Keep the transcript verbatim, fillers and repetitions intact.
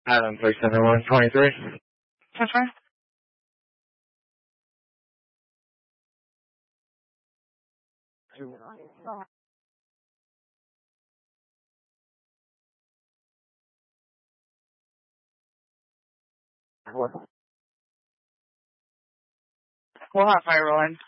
Adam, place number one twenty-three. That's right. We'll have fire rolling.